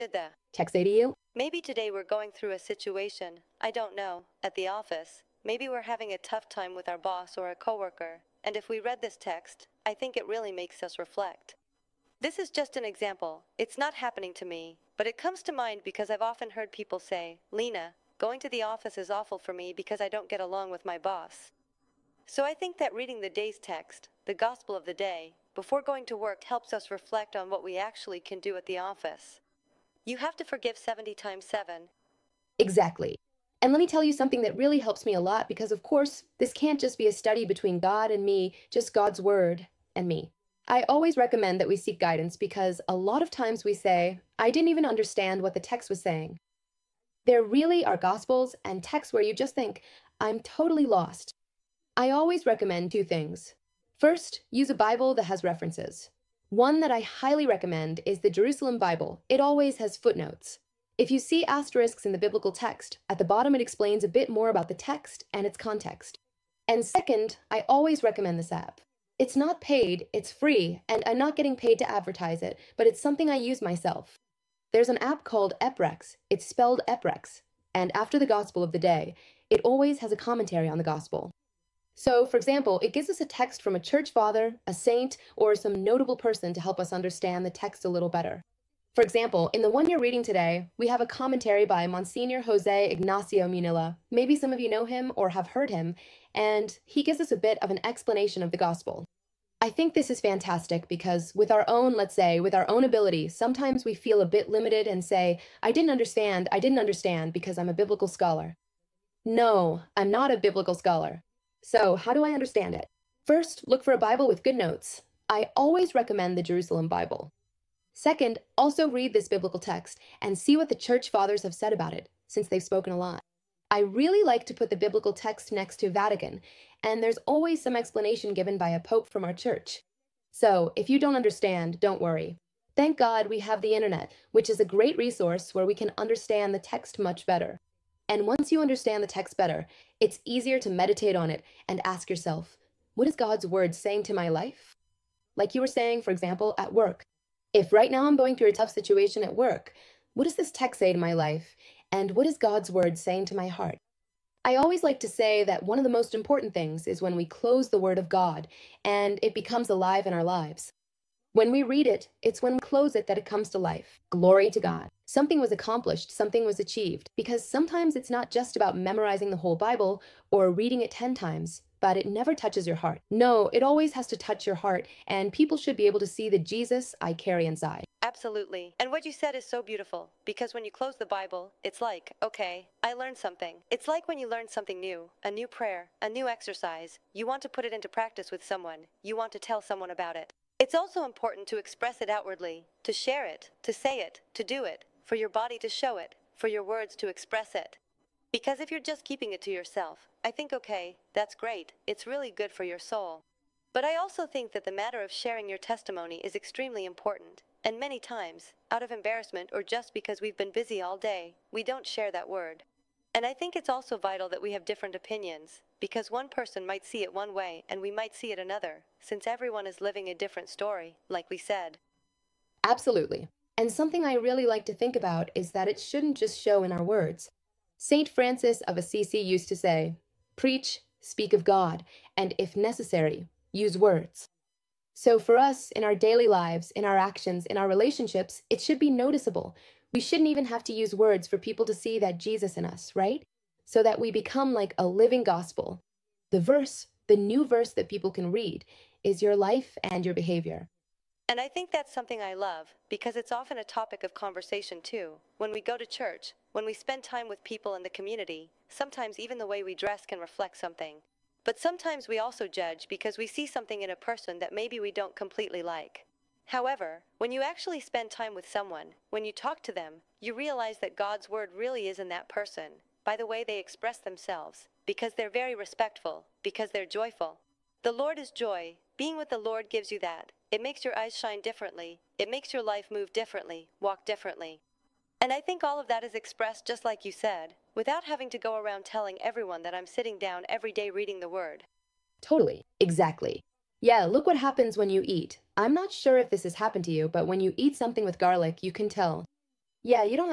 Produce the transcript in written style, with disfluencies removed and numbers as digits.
Did that. text say to you? Maybe today we're going through a situation, I don't know, at the office. Maybe we're having a tough time with our boss or a coworker. And if we read this text, I think it really makes us reflect. This is just an example. It's not happening to me, but it comes to mind because I've often heard people say, Lena, going to the office is awful for me because I don't get along with my boss. So I think that reading the day's text, the gospel of the day, before going to work helps us reflect on what we actually can do at the office. You have to forgive 70 times 7. Exactly. And let me tell you something that really helps me a lot because, of course, this can't just be a study between God and me, just God's word and me. I always recommend that we seek guidance because a lot of times we say, I didn't even understand what the text was saying. There really are gospels and texts where you just think, I'm totally lost. I always recommend two things. First, use a Bible that has references. One that I highly recommend is the Jerusalem Bible. It always has footnotes. If you see asterisks in the biblical text, at the bottom it explains a bit more about the text and its context. And second, I always recommend this app. It's not paid, it's free, and I'm not getting paid to advertise it, but it's something I use myself. There's an app called Eprex. It's spelled Eprex. And after the gospel of the day, it always has a commentary on the gospel. So, for example, it gives us a text from a church father, a saint, or some notable person to help us understand the text a little better. For example, in the one you're reading today, we have a commentary by Monsignor Jose Ignacio Munilla. Maybe some of you know him or have heard him, and he gives us a bit of an explanation of the gospel. I think this is fantastic because with our own, let's say, with our own ability, sometimes we feel a bit limited and say, I didn't understand because I'm a biblical scholar. No, I'm not a biblical scholar. So, how do I understand it? First, look for a Bible with good notes. I always recommend the Jerusalem Bible. Second, also read this biblical text and see what the church fathers have said about it, since they've spoken a lot. I really like to put the biblical text next to Vatican, and there's always some explanation given by a pope from our church. So, if you don't understand, don't worry. Thank God we have the internet, which is a great resource where we can understand the text much better. And once you understand the text better, it's easier to meditate on it and ask yourself, what is God's word saying to my life? Like you were saying, for example, at work. If right now I'm going through a tough situation at work, what does this text say to my life? And what is God's word saying to my heart? I always like to say that one of the most important things is when we close the word of God and it becomes alive in our lives. When we read it, it's when we close it that it comes to life. Glory to God. Something was accomplished, something was achieved. Because sometimes it's not just about memorizing the whole Bible or reading it 10 times, but it never touches your heart. No, it always has to touch your heart, and people should be able to see the Jesus I carry inside. Absolutely. And what you said is so beautiful, because when you close the Bible, it's like, okay, I learned something. It's like when you learn something new, a new prayer, a new exercise. You want to put it into practice with someone. You want to tell someone about it. It's also important to express it outwardly, to share it, to say it, to do it, for your body to show it, for your words to express it. Because if you're just keeping it to yourself, I think, okay, that's great. It's really good for your soul. But I also think that the matter of sharing your testimony is extremely important. And many times, out of embarrassment or just because we've been busy all day, we don't share that word. And I think it's also vital that we have different opinions, because one person might see it one way and we might see it another, since everyone is living a different story, like we said. Absolutely. And something I really like to think about is that it shouldn't just show in our words. St. Francis of Assisi used to say, preach, speak of God, and if necessary, use words. So for us, in our daily lives, in our actions, in our relationships, it should be noticeable. We shouldn't even have to use words for people to see that Jesus in us, right? So that we become like a living gospel. The new verse that people can read, is your life and your behavior. And I think that's something I love, because it's often a topic of conversation too. When we go to church, when we spend time with people in the community, sometimes even the way we dress can reflect something. But sometimes we also judge because we see something in a person that maybe we don't completely like. However, when you actually spend time with someone, when you talk to them, you realize that God's word really is in that person, by the way they express themselves, because they're very respectful, because they're joyful. The Lord is joy. Being with the Lord gives you that. It makes your eyes shine differently. It makes your life move differently, walk differently. And I think all of that is expressed just like you said, without having to go around telling everyone that I'm sitting down every day reading the Word. Totally. Exactly. Yeah, look what happens when you eat. I'm not sure if this has happened to you, but when you eat something with garlic, you can tell. Yeah, you don't